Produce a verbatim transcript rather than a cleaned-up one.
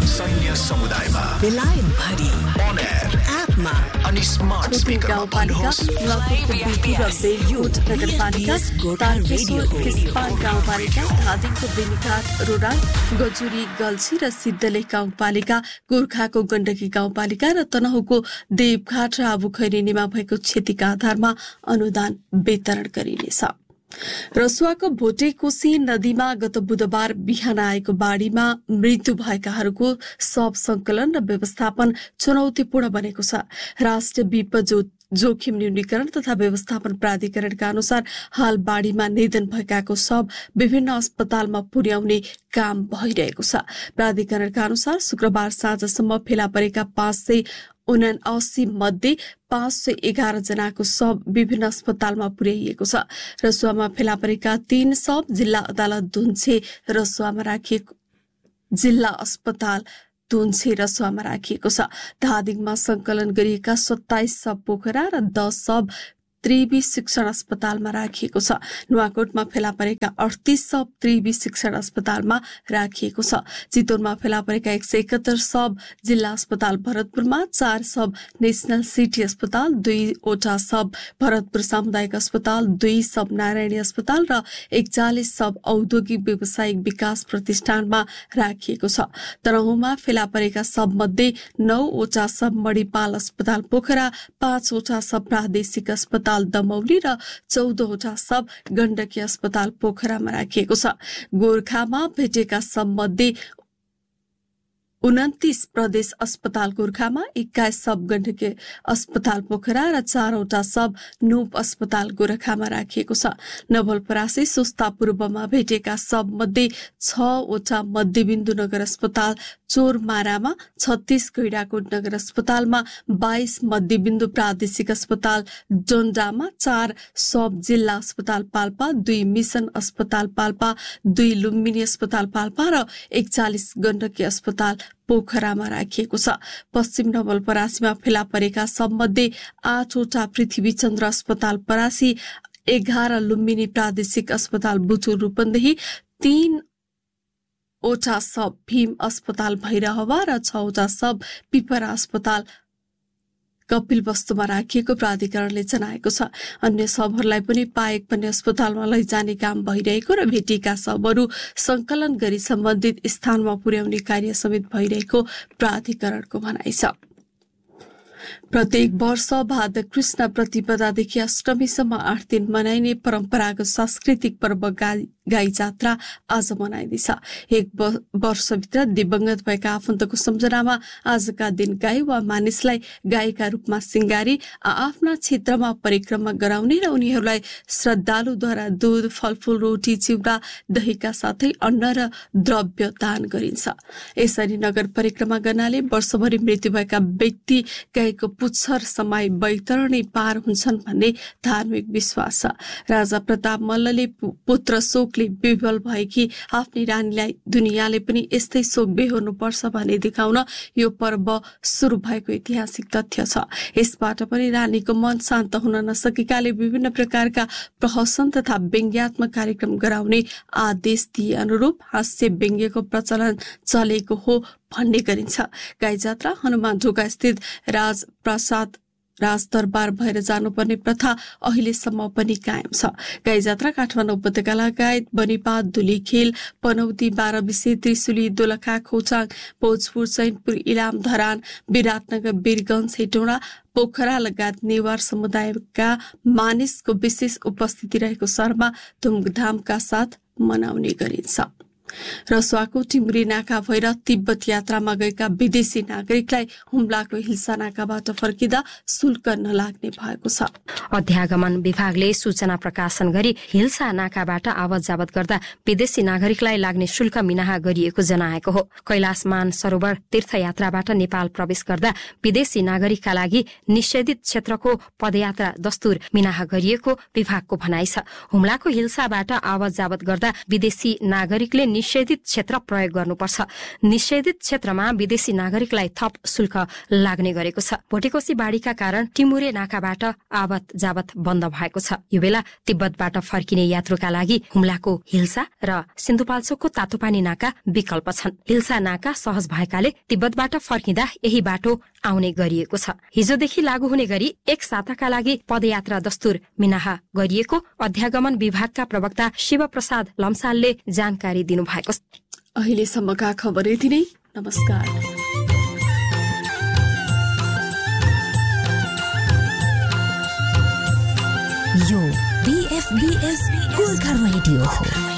सैन्य समुदायमा बेलायत भरि on air एपमा अनि स्मार्ट स्पिकरमा भन्नुहोस् गाउँपालिका धादिङको बेनीघाट रोडाङ गजुरी गल्छी र सिद्धलेख गाउँपालिका गोर्खाको गण्डकी गाउँपालिका र तनहुँको देवघाट र आबुखैरेनीमा भएको क्षतिका आधारमा अनुदान वितरण गरिनेछ। रसुवाको भोटेकोशी नदीमा गत बुधबार बिहान आएको बाढीमा मृत्यु भएकाहरूको शव संकलन र व्यवस्थापन चुनौतीपूर्ण बनेको छ। राष्ट्रिय विपद जोखिम न्यूनीकरण तथा व्यवस्थापन प्राधिकरणका अनुसार हाल बाढीमा निधन भएकाको शव विभिन्न अस्पतालमा पुर्याउने काम भइरहेको छ। प्राधिकरणका अनुसार शुक्रबार साँझसम्म फेला परेका पाँच सय उनासी मध्ये पाँच सय एघार जनाको शव विभिन्न अस्पतालमा पुर्याइएको छ। रसुवामा फेला परेका तीन शव जिल्ला अदालत धुन्चे रसुवामा राखिएको जिल्ला अस्पताल धुन्चे रसुवामा राखिएको छ। धादिङमा संकलन गरिएका सत्ताइस शव पोखरा र दस शव त्रिवी शिक्षण अस्पतालमा राखिएको छ। नुवाकोटमा फेला परेका अडतीस शव त्रिवी शिक्षण अस्पतालमा राखिएको छ। चितवनमा फेला परेका एक सय एकहत्तर शव जिल्ला अस्पताल भरतपुरमा, चार शव नेशनल सिटी अस्पताल, दुईवटा शव भरतपुर सामुदायिक अस्पताल, दुई शव नारायणी अस्पताल र एकचालिस शव औद्योगिक व्यावसायिक विकास प्रतिष्ठानमा राखिएको छ। तनहुँमा फेला परेका शव मध्ये नौवटा शव मणिपाल अस्पताल पोखरा, पाँचवटा शव प्रादेशिक अस्पताल दमौली र चौधवटा शव गण्डकी अस्पताल पोखरामा राखिएको छ। गोर्खामा भेटेका शव मध्ये उन्तिस प्रदेश अस्पताल गोर्खामा, एक्काइस शव गण्डकी अस्पताल पोखरा र चारवटा शव नूप अस्पताल गोरखामा राखिएको छ। नवलपरासी सुस्ता पूर्वमा भेटेका शव मध्ये छवटा मध्यबिन्दु नगर अस्पताल चोरमारामा, छत्तीस गैडाकोट नगर अस्पतालमा, बाइस मध्यबिन्दु प्रादेशिक अस्पताल डोन्डामा, चार शव जिल्ला अस्पताल पाल्पा, दुई मिशन अस्पताल पाल्पा, दुई लुम्बिनी अस्पताल पाल्पा र एकचालिस गण्डकी अस्पताल पोखरामा राखिएको छ। पश्चिम नवलपरासीमा फेला परेका सबमध्ये आठवटा पृथ्वीचन्द्र अस्पताल परासी, एघार लुम्बिनी प्रादेशिक अस्पताल बुचुर रूपन्देही, तीन ओटा शव भीम अस्पताल भैरहवा र छवटा शव पिपरा अस्पताल कपिलवस्तुमा राखिएको प्राधिकरणले जनाएको छ। अन्य शवहरूलाई पनि पाएक पनि अस्पतालमा लैजाने काम भइरहेको र भेटिएका शवहरू संकलन गरी सम्बन्धित स्थानमा पुर्याउने कार्य समेत भइरहेको प्राधिकरणको भनाइ छ। प्रत्येक वर्ष भाद्र कृष्ण प्रतिपदादेखि अष्टमीसम्म आठ दिन मनाइने परम्परागत सांस्कृतिक पर्व गाई गाई जात्रा आज मनाइँदैछ। एक वर्षभित्र दिवंगत भएका आफन्तको सम्झनामा आजका दिन गाई वा मानिसलाई गाईका रूपमा सिंगारी आफ्ना क्षेत्रमा परिक्रमा गराउने र उनीहरूलाई श्रद्धालुद्वारा दूध, फलफूल, रोटी, चिउरा, दहीका साथै अन्न र द्रव्य दान गरिन्छ। यसरी नगर परिक्रमा गर्नाले वर्षभरि मृत्यु भएका व्यक्ति गाईको पुच्छर समाई वैतरणी पार हुन्छन् भन्ने धार्मिक विश्वास छ। राजा प्रताप मल्लले पुत्र शोकले विवल भएकी आफ्नी रानीलाई दुनियाँले पनि यस्तै शोक बेहोर्नु पर्छ भन्ने देखाउन यो पर्व सुरु भएको ऐतिहासिक तथ्य छ। यसबाट पनि रानीको मन शान्त हुन नसकेकाले विभिन्न प्रकारका प्रहसन तथा व्यङ्ग्यात्मक कार्यक्रम गराउने आदेश दिए अनुरूप हास्य व्यङ्ग्यको प्रचलन चलेको हो भन्ने गरिन्छ। गाई जात्रा हनुमान ढोका स्थित राजप्रसाद राजदरबार भएर जानुपर्ने प्रथा अहिलेसम्म पनि कायम छ। गाई जात्रा काठमाडौँ उपत्यका लगायत बनिपाद, धुलीखेल, पनौती, बाह्रविसे, त्रिशुली, दोलखा, खोचाङ, भोजपुर, चैनपुर, इलाम, धरान, विराटनगर, वीरगञ्ज, हेटौँडा, पोखरा लगायत नेवार समुदायका मानिसको विशेष उपस्थिति रहेको शहरमा धुमधामका साथ मनाउने गरिन्छ। रसुवाको टिमुरी नाका भएर तिब्बत यात्रामा गएका विदेशी नागरिकलाई हुम्लाको हिल्सा नाकाबाट फर्किँदा शुल्क नलाग्ने भएको छ। अध्यागमन विभागले सूचना प्रकाशन गरी हिल्सा नाकाबाट आवत जावत गर्दा विदेशी नागरिकलाई लाग्ने शुल्क मिनाहा गरिएको जनाएको हो। कैलाश मान सरोवर तीर्थयात्राबाट नेपाल प्रवेश गर्दा विदेशी नागरिकका लागि निषेधित क्षेत्रको पदयात्रा दस्तुर मिनाहा गरिएको विभागको भनाइ छ। हुम्लाको हिल्साबाट आवत जावत गर्दा विदेशी नागरिकले निषेधित क्षेत्र प्रयोग गर्नुपर्छ। निषेधित क्षेत्रमा विदेशी नागरिकलाई थप शुल्क लाग्ने गरेको छ। भोटेकोशी बाढीका कारण टिमुरे नाकाबाट आवत जावत बन्द भएको छ। यो बेला तिब्बतबाट फर्किने यात्रुका लागि हुम्लाको हिल्सा र सिन्धुपाल्चोकको तातोपानी नाका विकल्प छन्। हिल्सा नाका सहज भएकाले तिब्बतबाट फर्किँदा यही बाटो आउने गरिएको छ। हिजोदेखि लागू हुने गरी एक साताका लागि पदयात्रा दस्तुर मिनाहा गरिएको अध्यागमन विभागका प्रवक्ता शिवप्रसाद लम्सालले जानकारी दिनुभएको छ। अहिलेसम्मका खबर यति नै। नमस्कार। यो बीएफबीएस गोर्खा रेडियो हो।